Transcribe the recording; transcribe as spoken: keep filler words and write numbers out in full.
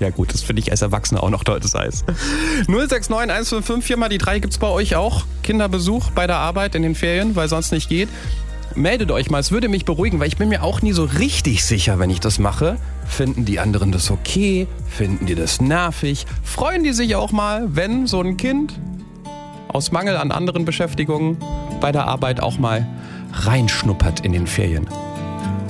Ja gut, das finde ich als Erwachsener auch noch tolles Eis. null sechs neun eins fünf fünf vier mal die drei. Gibt's bei euch auch Kinderbesuch bei der Arbeit in den Ferien, weil sonst nicht geht? Meldet euch mal, es würde mich beruhigen, weil ich bin mir auch nie so richtig sicher, wenn ich das mache. Finden die anderen das okay? Finden die das nervig? Freuen die sich auch mal, wenn so ein Kind aus Mangel an anderen Beschäftigungen bei der Arbeit auch mal reinschnuppert in den Ferien?